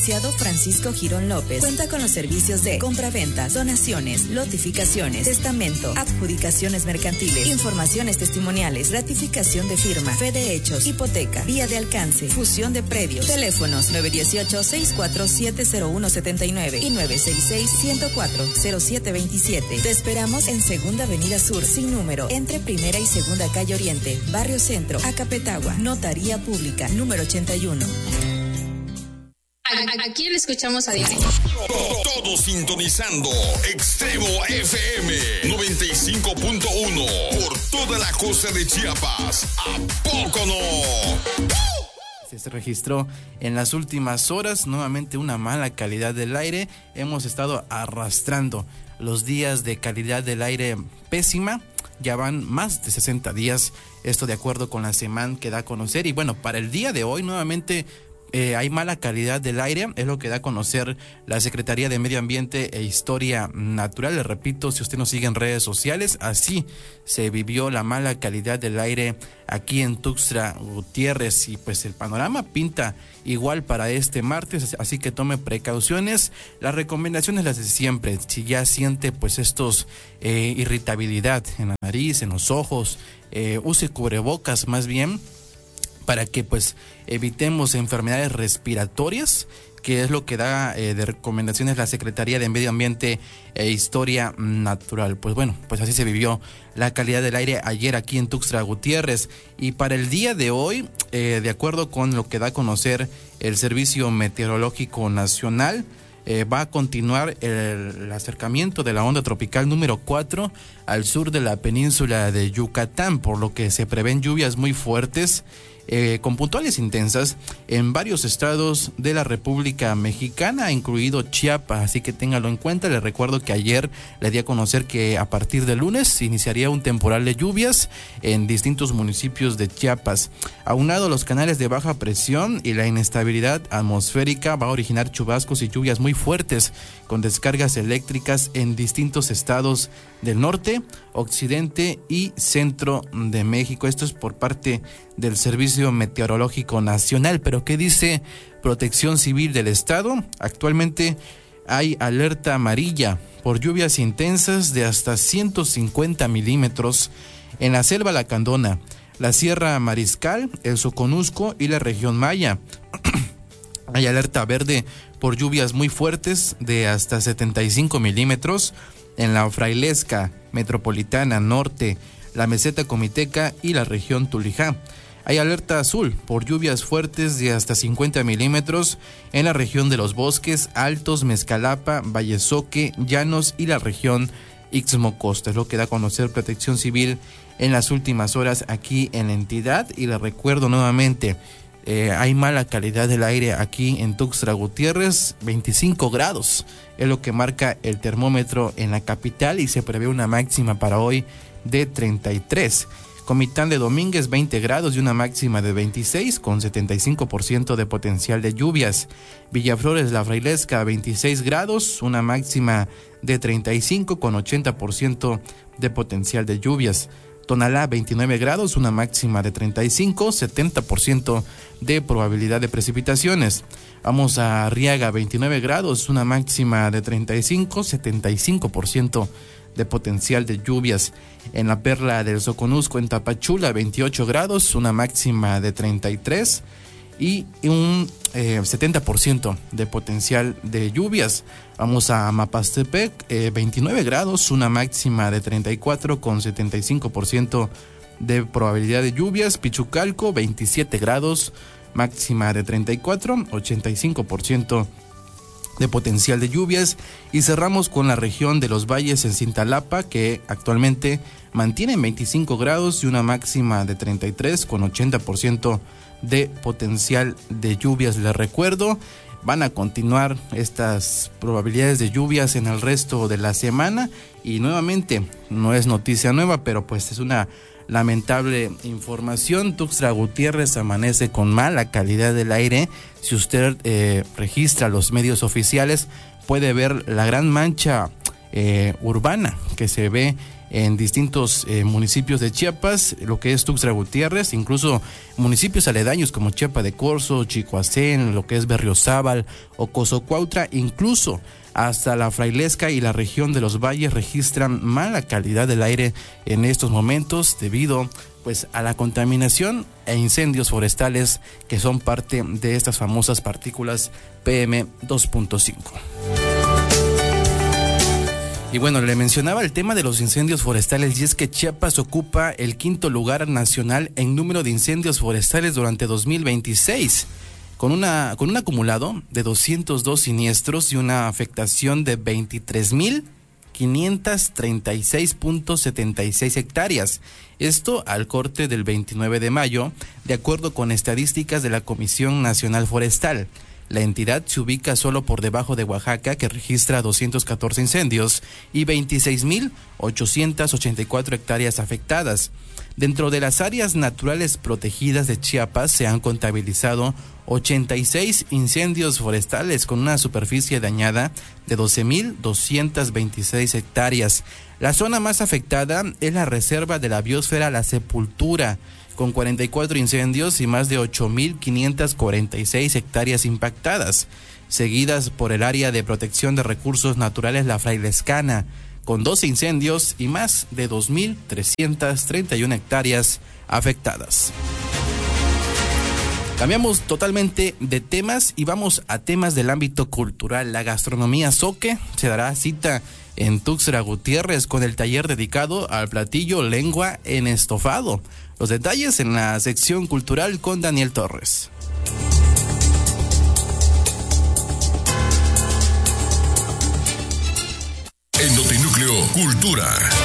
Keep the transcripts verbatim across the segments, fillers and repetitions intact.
Francisco Girón López cuenta con los servicios de compraventas, donaciones, lotificaciones, testamento, adjudicaciones mercantiles, informaciones testimoniales, ratificación de firma, fe de hechos, hipoteca, vía de alcance, fusión de predios. Teléfonos nueve uno ocho, seis cuatro siete, cero uno siete nueve y nueve seis seis, uno cero cuatro, cero siete dos siete. Te esperamos en Segunda Avenida Sur, sin número, entre Primera y Segunda Calle Oriente, Barrio Centro, Acapetagua. Notaría Pública, número ochenta y uno. Aquí le escuchamos a diario. Todo, todo sintonizando Extremo F M noventa y cinco punto uno por toda la costa de Chiapas. ¿A poco no? Se registró en las últimas horas nuevamente una mala calidad del aire. Hemos estado arrastrando los días de calidad del aire pésima. Ya van más de sesenta días, esto de acuerdo con la SEMAN que da a conocer. Y bueno, para el día de hoy nuevamente Eh, hay mala calidad del aire, es lo que da a conocer la Secretaría de Medio Ambiente e Historia Natural. Le repito, si usted nos sigue en redes sociales, así se vivió la mala calidad del aire aquí en Tuxtla Gutiérrez, y pues el panorama pinta igual para este martes, así que tome precauciones. Las recomendaciones las de siempre. Si ya siente pues estos eh, irritabilidad en la nariz, en los ojos, eh, use cubrebocas más bien, para que pues evitemos enfermedades respiratorias, que es lo que da eh, de recomendaciones la Secretaría de Medio Ambiente e Historia Natural. Pues bueno, pues así se vivió la calidad del aire ayer aquí en Tuxtla Gutiérrez. Y para el día de hoy, eh, de acuerdo con lo que da a conocer el Servicio Meteorológico Nacional, Eh, va a continuar el, el acercamiento de la onda tropical número cuatro al sur de la península de Yucatán, por lo que se prevén lluvias muy fuertes eh, con puntuales intensas en varios estados de la República Mexicana, incluido Chiapas, así que téngalo en cuenta. Les recuerdo que ayer le di a conocer que a partir de lunes iniciaría un temporal de lluvias en distintos municipios de Chiapas. Aunado a los canales de baja presión y la inestabilidad atmosférica, va a originar chubascos y lluvias muy fuertes con descargas eléctricas en distintos estados del norte, occidente y centro de México. Esto es por parte del Servicio Meteorológico Nacional. Pero ¿qué dice Protección Civil del Estado? Actualmente hay alerta amarilla por lluvias intensas de hasta ciento cincuenta milímetros en la Selva Lacandona, la Sierra Mariscal, el Soconusco y la región Maya. Hay alerta verde por lluvias muy fuertes de hasta setenta y cinco milímetros en la Frailesca, Metropolitana Norte, la Meseta Comiteca y la región Tulijá. Hay alerta azul por lluvias fuertes de hasta cincuenta milímetros en la región de los Bosques Altos, Mezcalapa, Vallesoque, Llanos y la región Ixmocosta. Es lo que da a conocer Protección Civil en las últimas horas aquí en la entidad. Y les recuerdo nuevamente, eh, hay mala calidad del aire aquí en Tuxtla Gutiérrez, veinticinco grados es lo que marca el termómetro en la capital, y se prevé una máxima para hoy de treinta y tres. Comitán de Domínguez, veinte grados y una máxima de veintiséis con setenta y cinco por ciento de potencial de lluvias. Villaflores, La Frailesca, veintiséis grados, una máxima de treinta y cinco con ochenta por ciento de potencial de lluvias. Tonalá, veintinueve grados, una máxima de treinta y cinco, setenta por ciento de probabilidad de precipitaciones. Vamos a Arriaga, veintinueve grados, una máxima de treinta y cinco, setenta y cinco por ciento de potencial de lluvias. En la Perla del Soconusco, en Tapachula, veintiocho grados, una máxima de treinta y tres y un eh, setenta por ciento de potencial de lluvias. Vamos a Mapastepec, eh, veintinueve grados, una máxima de treinta y cuatro con setenta y cinco por ciento de probabilidad de lluvias. Pichucalco, veintisiete grados, máxima de treinta y cuatro, ochenta y cinco por ciento de potencial de lluvias. Y cerramos con la región de los valles en Cintalapa, que actualmente mantiene veinticinco grados y una máxima de treinta y tres con ochenta por ciento de potencial de lluvias. Les recuerdo, van a continuar estas probabilidades de lluvias en el resto de la semana, y nuevamente no es noticia nueva, pero pues es una lamentable información. Tuxtla Gutiérrez amanece con mala calidad del aire. Si usted eh, registra los medios oficiales, puede ver la gran mancha eh, urbana que se ve en distintos eh, municipios de Chiapas, lo que es Tuxtla Gutiérrez, incluso municipios aledaños como Chiapa de Corzo, Chicoacén, lo que es Berriozábal o Cozocuautla, incluso hasta la Frailesca y la región de los valles registran mala calidad del aire en estos momentos debido pues a la contaminación e incendios forestales que son parte de estas famosas partículas P M dos punto cinco. Y bueno, le mencionaba el tema de los incendios forestales y es que Chiapas ocupa el quinto lugar nacional en número de incendios forestales durante dos mil veintiséis, con una con un acumulado de doscientos dos siniestros y una afectación de veintitrés mil quinientos treinta y seis punto setenta y seis hectáreas. Esto al corte del veintinueve de mayo, de acuerdo con estadísticas de la Comisión Nacional Forestal. La entidad se ubica solo por debajo de Oaxaca, que registra doscientos catorce incendios y veintiséis mil ochocientas ochenta y cuatro hectáreas afectadas. Dentro de las áreas naturales protegidas de Chiapas se han contabilizado ochenta y seis incendios forestales con una superficie dañada de doce mil doscientas veintiséis hectáreas. La zona más afectada es la reserva de la biosfera La Sepultura, con cuarenta y cuatro incendios y más de ocho mil quinientas cuarenta y seis hectáreas impactadas, seguidas por el área de protección de recursos naturales La Frailescana, con doce incendios y más de dos mil trescientas treinta y una hectáreas afectadas. Cambiamos totalmente de temas y vamos a temas del ámbito cultural. La gastronomía zoque se dará cita en Tuxtla Gutiérrez con el taller dedicado al platillo lengua en estofado. Los detalles en la sección cultural con Daniel Torres. En Notinúcleo Cultura.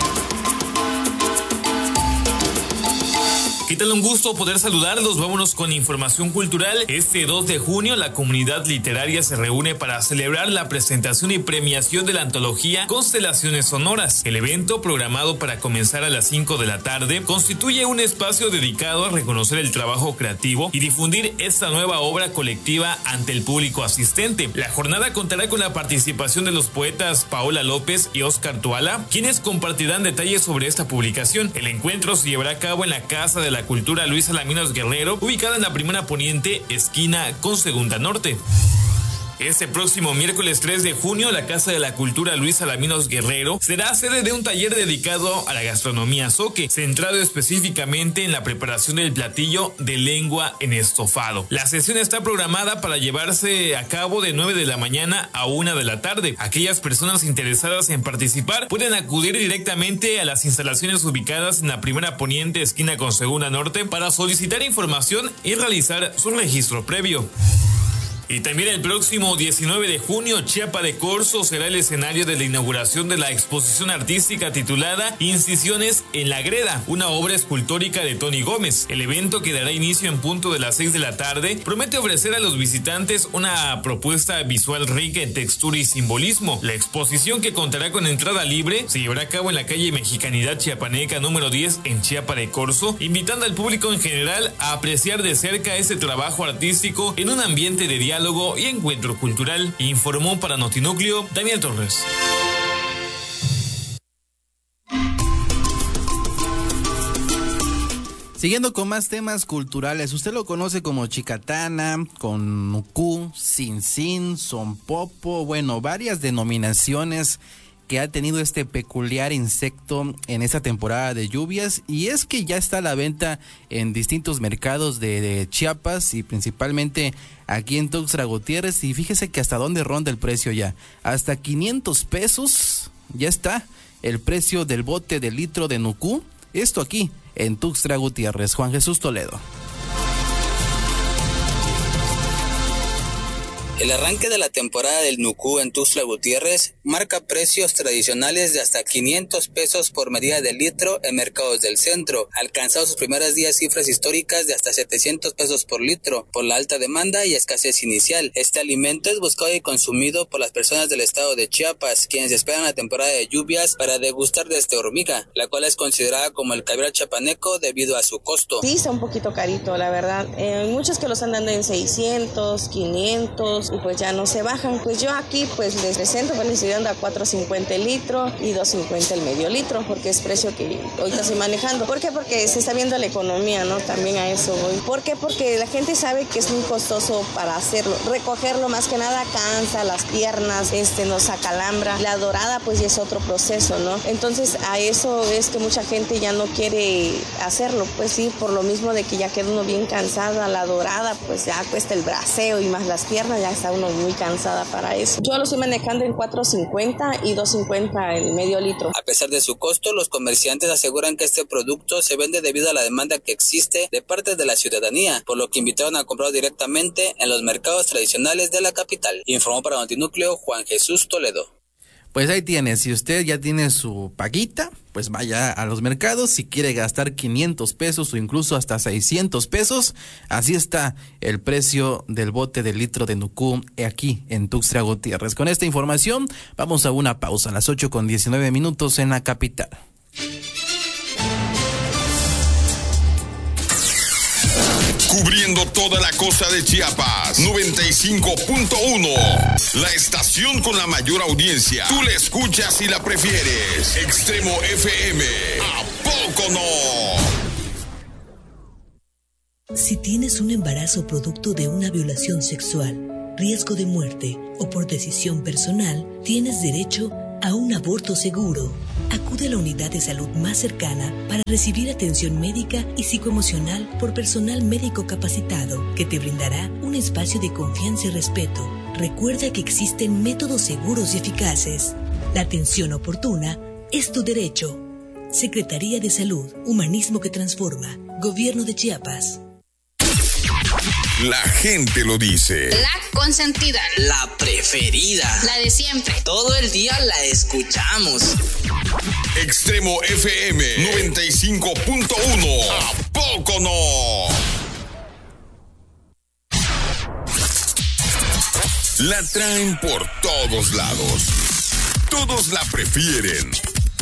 ¿Qué tal? Un gusto poder saludarlos. Vámonos con información cultural. Este dos de junio la comunidad literaria se reúne para celebrar la presentación y premiación de la antología Constelaciones Sonoras. El evento, programado para comenzar a las cinco de la tarde, constituye un espacio dedicado a reconocer el trabajo creativo y difundir esta nueva obra colectiva ante el público asistente. La jornada contará con la participación de los poetas Paola López y Óscar Tuala, quienes compartirán detalles sobre esta publicación. El encuentro se llevará a cabo en la Casa de la Cultura Luis Alaminos Guerrero, ubicada en la Primera Poniente, esquina con Segunda Norte. Este próximo miércoles tres de junio, la Casa de la Cultura Luis Alaminos Guerrero será sede de un taller dedicado a la gastronomía zoque, centrado específicamente en la preparación del platillo de lengua en estofado. La sesión está programada para llevarse a cabo de nueve de la mañana a una de la tarde. Aquellas personas interesadas en participar pueden acudir directamente a las instalaciones ubicadas en la Primera Poniente, esquina con Segunda Norte, para solicitar información y realizar su registro previo. Y también el próximo diecinueve de junio, Chiapa de Corzo será el escenario de la inauguración de la exposición artística titulada Incisiones en la Greda, una obra escultórica de Tony Gómez. El evento, que dará inicio en punto de las seis de la tarde, promete ofrecer a los visitantes una propuesta visual rica en textura y simbolismo. La exposición, que contará con entrada libre, se llevará a cabo en la calle Mexicanidad Chiapaneca número diez en Chiapa de Corzo, invitando al público en general a apreciar de cerca este trabajo artístico en un ambiente de diálogo y encuentro cultural. Informó para Notinúcleo Daniel Torres. Siguiendo con más temas culturales, usted lo conoce como chicatana, con nucú, sinsin, sonpopo, bueno, varias denominaciones que ha tenido este peculiar insecto en esta temporada de lluvias, y es que ya está a la venta en distintos mercados de, de Chiapas y principalmente aquí en Tuxtla Gutiérrez, y fíjese que hasta dónde ronda el precio ya, hasta quinientos pesos ya está el precio del bote de litro de nucú, esto aquí en Tuxtla Gutiérrez. Juan Jesús Toledo. El arranque de la temporada del nucú en Tuxtla Gutiérrez marca precios tradicionales de hasta quinientos pesos por medida de litro en mercados del centro, alcanzando sus primeros días cifras históricas de hasta setecientos pesos por litro, por la alta demanda y escasez inicial. Este alimento es buscado y consumido por las personas del estado de Chiapas, quienes esperan la temporada de lluvias para degustar de esta hormiga, la cual es considerada como el caviar chapaneco debido a su costo. Sí, está un poquito carito, la verdad. Eh, hay muchos que los andan en seiscientos, quinientos, y pues ya no se bajan. Pues yo aquí pues les presento, pues les estoy dando a cuatro cincuenta el litro y dos cincuenta el medio litro, porque es precio que ahorita estoy manejando. ¿Por qué? Porque se está viendo la economía, ¿no? También a eso voy. ¿Por qué? Porque la gente sabe que es muy costoso para hacerlo. Recogerlo más que nada cansa las piernas, este, nos acalambra. La dorada pues ya es otro proceso, ¿no? Entonces a eso es que mucha gente ya no quiere hacerlo, pues sí, por lo mismo de que ya queda uno bien cansada. La dorada pues ya cuesta el braceo y más las piernas, ya está uno muy cansada para eso. Yo lo estoy manejando en cuatro cincuenta y dos cincuenta el medio litro. A pesar de su costo, los comerciantes aseguran que este producto se vende debido a la demanda que existe de parte de la ciudadanía, por lo que invitaron a comprar directamente en los mercados tradicionales de la capital. Informó para Notinúcleo Juan Jesús Toledo. Pues ahí tiene, si usted ya tiene su paguita, pues vaya a los mercados. Si quiere gastar quinientos pesos o incluso hasta seiscientos pesos, así está el precio del bote de litro de Nucú aquí en Tuxtla Gutiérrez. Con esta información vamos a una pausa a las ocho con diecinueve minutos en la capital. Cubriendo toda la costa de Chiapas, noventa y cinco punto uno. La estación con la mayor audiencia. Tú la escuchas y la prefieres. Extremo F M. ¿A poco no? Si tienes un embarazo producto de una violación sexual, riesgo de muerte o por decisión personal, tienes derecho a un aborto seguro. Acude a la unidad de salud más cercana para recibir atención médica y psicoemocional por personal médico capacitado que te brindará un espacio de confianza y respeto. Recuerda que existen métodos seguros y eficaces. La atención oportuna es tu derecho. Secretaría de Salud, Humanismo que Transforma, Gobierno de Chiapas. La gente lo dice. La consentida. La preferida. La de siempre. Todo el día la escuchamos. Extremo F M noventa y cinco punto uno. ¿A poco no? La traen por todos lados. Todos la prefieren.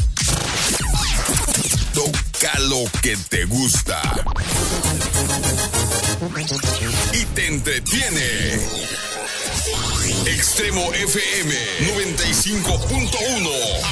Toca lo que te gusta. Y te entretiene. Extremo F M noventa y cinco punto uno.